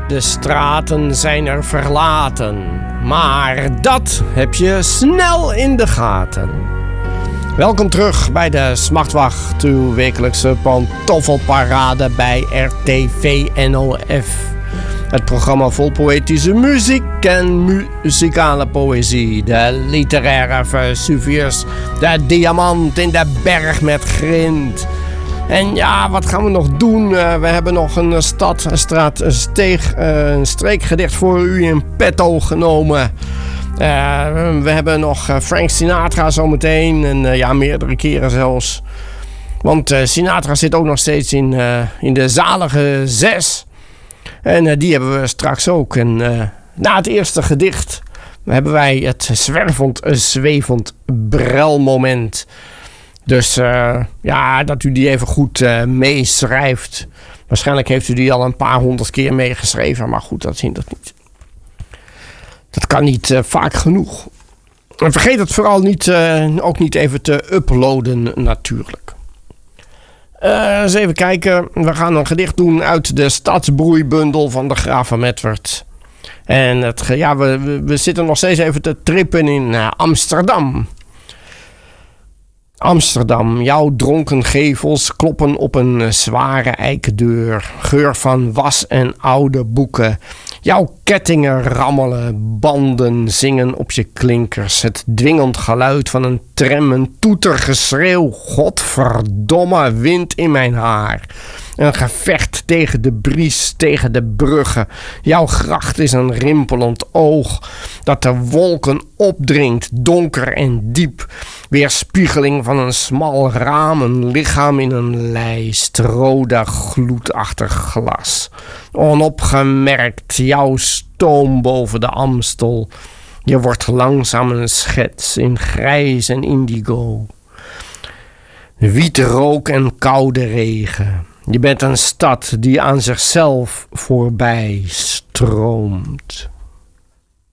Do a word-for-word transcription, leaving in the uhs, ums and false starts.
De straten zijn er verlaten, maar dat heb je snel in de gaten. Welkom terug bij de Smartwacht, uw wekelijkse pantoffelparade bij R T V N O F. Het programma vol poëtische muziek en muzikale poëzie. De literaire Vesuvius, de diamant in de berg met grind. En ja, wat gaan we nog doen? Uh, we hebben nog een stad, een straat, een steeg, uh, een streekgedicht voor u in petto genomen. Uh, we hebben nog uh, Frank Sinatra zometeen. En uh, ja, meerdere keren zelfs. Want uh, Sinatra zit ook nog steeds in, uh, in de zalige zes. En uh, die hebben we straks ook. En uh, na het eerste gedicht hebben wij het zwervend, zwevend brelmoment. Dus uh, ja, dat u die even goed uh, meeschrijft. Waarschijnlijk heeft u die al een paar honderd keer meegeschreven. Maar goed, dat hindert niet. Dat kan niet uh, vaak genoeg. En vergeet het vooral niet, uh, ook niet even te uploaden natuurlijk. Uh, eens even kijken. We gaan een gedicht doen uit de stadsbroeibundel van de Graaf van Medwerd. En het, ja, we, we, we zitten nog steeds even te trippen in uh, Amsterdam. Amsterdam, jouw dronken gevels kloppen op een zware eikendeur. Geur van was en oude boeken. Jouw kettingen rammelen, banden zingen op je klinkers. Het dwingend geluid van een tram, een toetergeschreeuw. Godverdomme, wind in mijn haar. Een gevecht tegen de bries, tegen de bruggen. Jouw gracht is een rimpelend oog dat de wolken opdringt, donker en diep. Weerspiegeling van een smal raam, een lichaam in een lijst, roda gloedachtig glas. Onopgemerkt, jouw stoom boven de Amstel. Je wordt langzaam een schets in grijs en indigo. Wietrook en koude regen. Je bent een stad die aan zichzelf voorbij stroomt.